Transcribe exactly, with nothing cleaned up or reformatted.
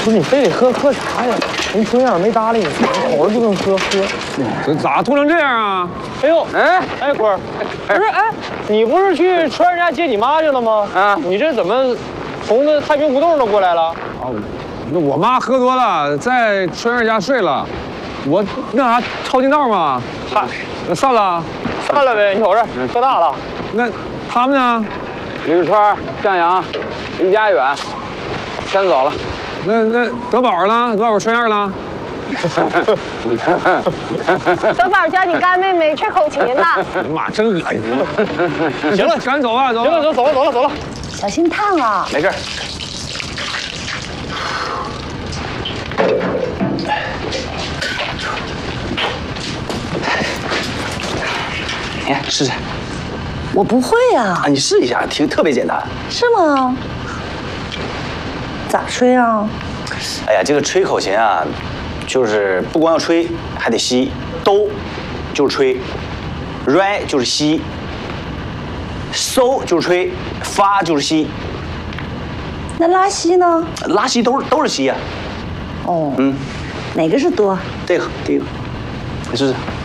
不是你非得喝喝啥呀？人村长没搭理你，口着就跟喝喝。 这咋吐成这样啊？ 哎呦，哎哎，坤儿，不是哎，你不是去川人家接你妈去了吗？啊，你这怎么从那太平胡同都过来了？ 啊，那我妈喝多了，在春儿家睡了，我那啥抄近道嘛。嗨，那散了， 散了呗。你瞅这喝大了。 那他们呢？ 李川、向阳离家远，先走了。 那那德宝呢？德宝穿样了？ 德宝教你干妹妹吹口琴呢。 妈，真恶心！ 行了， 赶紧走吧，走。 行了，走走了，走了，走了。 小心烫啊！ 没事。你看，试试。 我不会呀。 啊，你试一下，挺特别简单。 是吗？咋吹啊？ 哎呀，这个吹口琴啊，就是不光要吹，还得吸。哆就是吹，来就是吸，嗦就是吹，发就是吸。 那拉稀呢？ 拉稀都是都是吸呀。 哦， 嗯， 哪个是多？ 这个第一个，你试试。